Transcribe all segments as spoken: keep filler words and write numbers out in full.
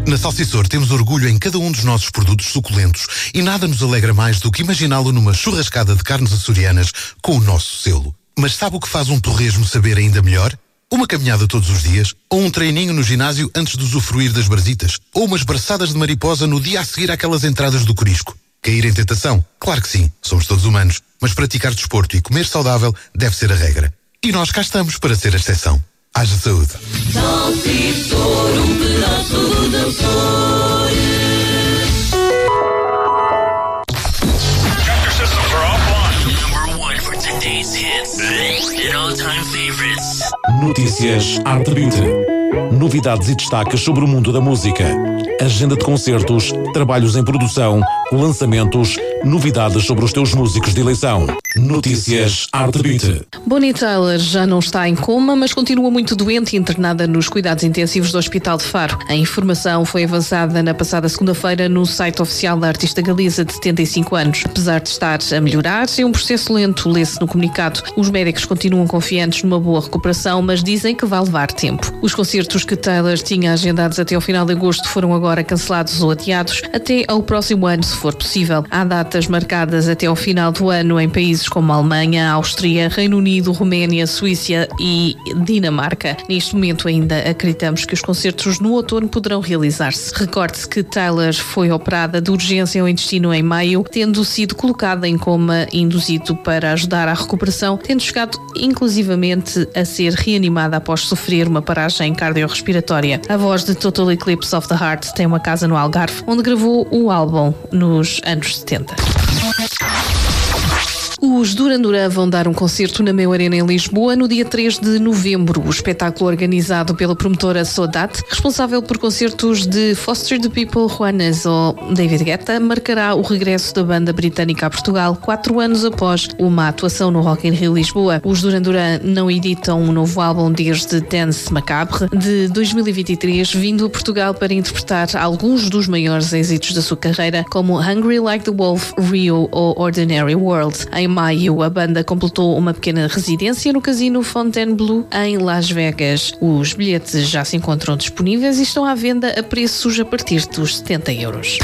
Na Salsicor temos orgulho em cada um dos nossos produtos suculentos e nada nos alegra mais do que imaginá-lo numa churrascada de carnes açorianas com o nosso selo. Mas sabe o que faz um torresmo saber ainda melhor? Uma caminhada todos os dias, ou um treininho no ginásio antes de usufruir das brasitas, ou umas braçadas de mariposa no dia a seguir àquelas entradas do corisco. Cair em tentação? Claro que sim, somos todos humanos, mas praticar desporto e comer saudável deve ser a regra. E nós cá estamos para ser a exceção. Haja saúde. Salsicor, um pedaço do teu sonho. Chapter systems are offline. Number one for today's hits and all-time favorites. Notícias Arte Beauty. Novidades e destaques sobre o mundo da música. Agenda de concertos, trabalhos em produção, lançamentos, novidades sobre os teus músicos de eleição. Notícias Arte Beauty. Bonnie Tyler já não está em coma, mas continua muito doente e internada nos cuidados intensivos do Hospital de Faro. A informação foi avançada na passada segunda-feira no site oficial da artista galesa de setenta e cinco anos. Apesar de estar a melhorar, é um processo lento, lê-se no comunicado. Os médicos continuam confiantes numa boa recuperação, mas dizem que vai levar tempo. Os concertos que Taylor tinha agendados até ao final de agosto foram agora cancelados ou adiados até ao próximo ano, se for possível. Há datas marcadas até ao final do ano em países como Alemanha, Áustria, Reino Unido, Roménia, Suíça e Dinamarca. Neste momento ainda acreditamos que os concertos no outono poderão realizar-se. Recorde-se que Taylor foi operada de urgência ao intestino em maio, tendo sido colocada em coma induzido para ajudar à recuperação, tendo chegado inclusivamente a ser reanimada após sofrer uma paragem cardiorrespiratória. A voz de Total Eclipse of the Heart tem uma casa no Algarve, onde gravou o álbum nos anos setenta. Os Duran Duran vão dar um concerto na Meu Arena em Lisboa no dia três de novembro. O espetáculo organizado pela promotora Sodat, responsável por concertos de Foster the People, Juanes ou David Guetta, marcará o regresso da banda britânica a Portugal quatro anos após uma atuação no Rock in Rio Lisboa. Os Duran Duran não editam um novo álbum desde Dance Macabre de dois mil e vinte e três, vindo a Portugal para interpretar alguns dos maiores êxitos da sua carreira, como Hungry Like the Wolf, Rio ou Ordinary World. Em maio, a banda completou uma pequena residência no Casino Fontainebleau, em Las Vegas. Os bilhetes já se encontram disponíveis e estão à venda a preços a partir dos setenta euros.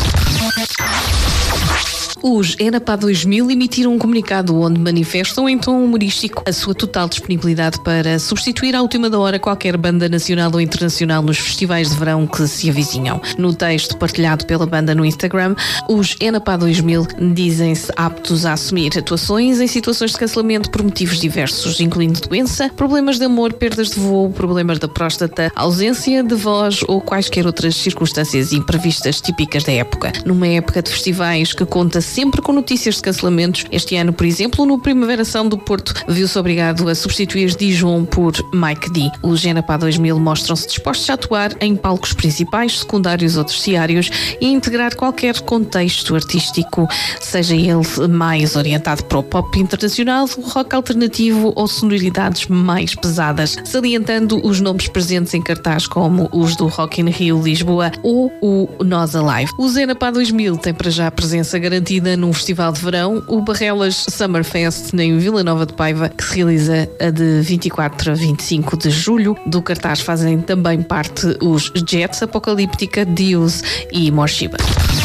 Os ENAPA dois mil emitiram um comunicado onde manifestam em tom humorístico a sua total disponibilidade para substituir à última da hora qualquer banda nacional ou internacional nos festivais de verão que se avizinham. No texto partilhado pela banda no Instagram, os ENAPA dois mil dizem-se aptos a assumir atuações em situações de cancelamento por motivos diversos, incluindo doença, problemas de amor, perdas de voo, problemas da próstata, ausência de voz ou quaisquer outras circunstâncias imprevistas típicas da época. Numa época de festivais que conta sempre com notícias de cancelamentos, este ano, por exemplo, no Primavera Sound do Porto, viu-se obrigado a substituir Dijon por Mike D. Os ENAPA dois mil mostram-se dispostos a atuar em palcos principais, secundários ou terciários e integrar qualquer contexto artístico, seja ele mais orientado para o pop internacional, o rock alternativo ou sonoridades mais pesadas, salientando os nomes presentes em cartaz como os do Rock in Rio Lisboa ou o Nós Alive. Os ENAPA dois mil têm para já presença garantida num festival de verão, o Barrelas Summer Fest em Vila Nova de Paiva, que se realiza a de vinte e quatro a vinte e cinco de julho. Do cartaz fazem também parte os Jets, Apocalíptica, Dios e Morshiba.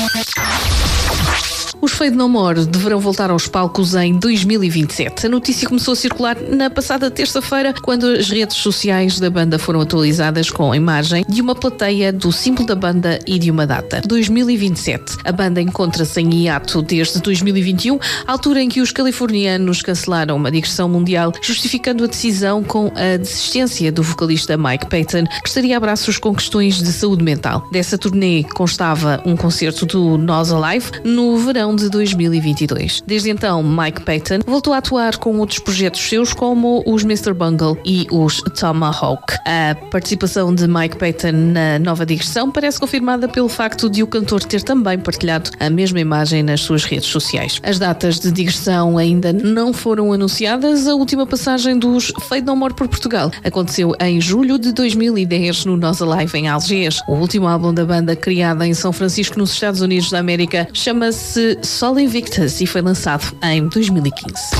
Os Fade No More deverão voltar aos palcos em dois mil e vinte e sete. A notícia começou a circular na passada terça-feira, quando as redes sociais da banda foram atualizadas com a imagem de uma plateia, do símbolo da banda e de uma data. dois mil e vinte e sete. A banda encontra-se em hiato desde dois mil e vinte e um, altura em que os californianos cancelaram uma digressão mundial, justificando a decisão com a desistência do vocalista Mike Patton, que estaria a braços com questões de saúde mental. Dessa turnê constava um concerto do Nós Alive no verão de dois mil e vinte e dois. Desde então, Mike Patton voltou a atuar com outros projetos seus, como os mister Bungle e os Tomahawk. A participação de Mike Patton na nova digressão parece confirmada pelo facto de o cantor ter também partilhado a mesma imagem nas suas redes sociais. As datas de digressão ainda não foram anunciadas. A última passagem dos Fade No More por Portugal aconteceu em julho de dois mil e dez no Nós Alive em Algés. O último álbum da banda, criada em São Francisco, nos Estados Unidos da América, chama-se Sol Invictus e foi lançado em dois mil e quinze.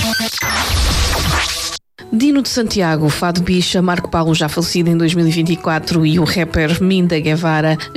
Dino de Santiago, Fado Bicha, Marco Paulo, já falecido em dois mil e vinte e quatro, e o rapper Minda Guevara